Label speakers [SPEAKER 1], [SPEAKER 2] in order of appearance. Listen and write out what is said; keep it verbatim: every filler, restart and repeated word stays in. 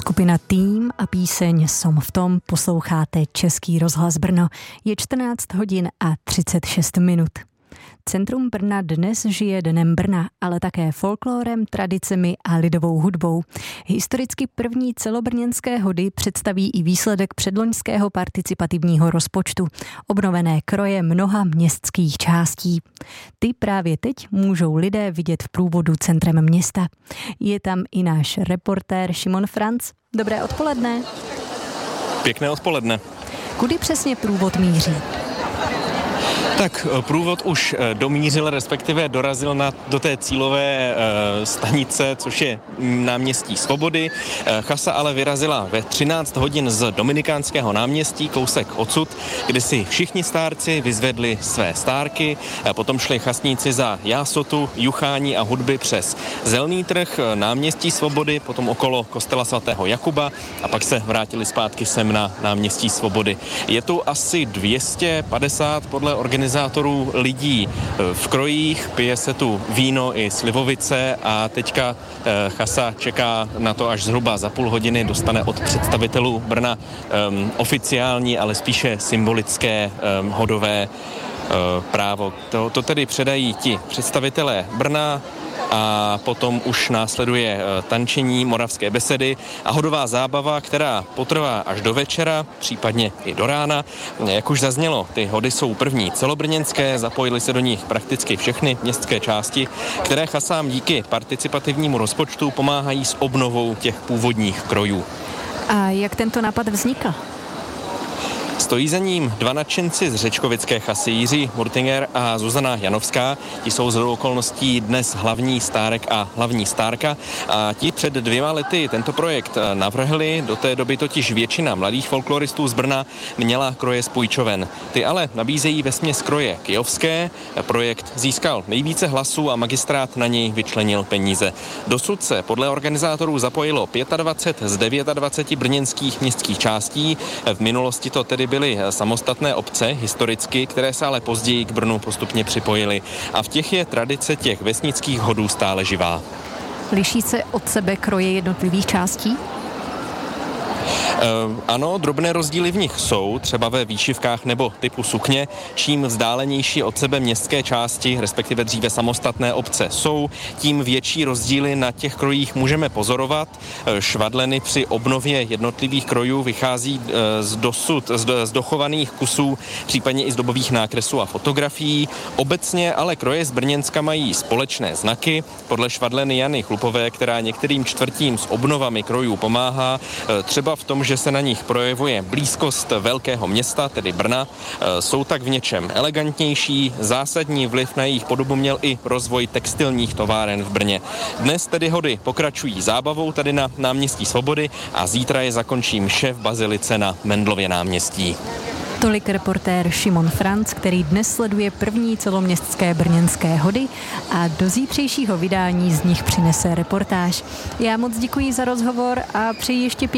[SPEAKER 1] Skupina Tým a píseň Som v tom, posloucháte Český rozhlas Brno. Je čtrnáct hodin a třicet šest minut. Centrum Brna dnes žije Dnem Brna, ale také folklórem, tradicemi a lidovou hudbou. Historicky první celobrněnské hody představí i výsledek předloňského participativního rozpočtu. Obnovené kroje mnoha městských částí. Ty právě teď můžou lidé vidět v průvodu centrem města. Je tam i náš reportér Šimon Franc. Dobré odpoledne.
[SPEAKER 2] Pěkné odpoledne.
[SPEAKER 1] Kudy přesně průvod míří?
[SPEAKER 2] Tak průvod už domířil, respektive dorazil na, do té cílové e, stanice, což je náměstí Svobody. E, chasa ale vyrazila ve třináct hodin z Dominikánského náměstí, kousek odsud, kde si všichni stárci vyzvedli své stárky. E, potom šli chasníci za jásotu, juchání a hudby přes Zelný trh, náměstí Svobody, potom okolo kostela svatého Jakuba a pak se vrátili zpátky sem na náměstí Svobody. Je tu asi dvě stě padesát podle organizace organizátorů lidí v krojích, pije se tu víno i slivovice a teďka chasa čeká na to, až zhruba za půl hodiny dostane od představitelů Brna um, oficiální, ale spíše symbolické um, hodové uh, právo. To, to tedy předají ti představitelé Brna a potom už následuje tančení, moravské besedy a hodová zábava, která potrvá až do večera, případně i do rána. Jak už zaznělo, ty hody jsou první celobrněnské, zapojily se do nich prakticky všechny městské části, které chasám díky participativnímu rozpočtu pomáhají s obnovou těch původních krojů.
[SPEAKER 1] A jak tento nápad vznikl?
[SPEAKER 2] Stojí za ním dva nadšenci z řečkovické chasy, Jiří Murtinger a Zuzana Janovská. Ti jsou z okolností dnes hlavní stárek a hlavní stárka. A ti před dvěma lety tento projekt navrhli, do té doby totiž většina mladých folkloristů z Brna měla kroje z půjčoven. Ty ale nabízejí vesměs kroje kyjovské. Projekt získal nejvíce hlasů a magistrát na něj vyčlenil peníze. Dosud se podle organizátorů zapojilo dvacet pět z dvaceti devěti brněnských městských částí. V minulosti to tedy byly samostatné obce historicky, které se ale později k Brnu postupně připojily. A v těch je tradice těch vesnických hodů stále živá.
[SPEAKER 1] Liší se od sebe kroje jednotlivých částí?
[SPEAKER 2] Uh, ano, drobné rozdíly v nich jsou, třeba ve výšivkách nebo typu sukně. Čím vzdálenější od sebe městské části, respektive dříve samostatné obce jsou, tím větší rozdíly na těch krojích můžeme pozorovat. Švadleny při obnově jednotlivých krojů vychází uh, z dosud, z, z dochovaných kusů, případně i z dobových nákresů a fotografií. Obecně ale kroje z Brněnska mají společné znaky. Podle Švadleny Jany Chlupové, která některým čtvrtím s obnovami krojů pomáhá, uh, třeba v tom, že se na nich projevuje blízkost velkého města, tedy Brna, jsou tak v něčem elegantnější. Zásadní vliv na jejich podobu měl i rozvoj textilních továren v Brně. Dnes tedy hody pokračují zábavou tady na náměstí Svobody a zítra je zakončí mše v bazilice na Mendlově náměstí.
[SPEAKER 1] Tolik reportér Šimon Franc, který dnes sleduje první celoměstské brněnské hody a do zítřejšího vydání z nich přinese reportáž. Já moc děkuji za rozhovor a přeji ještě pěkný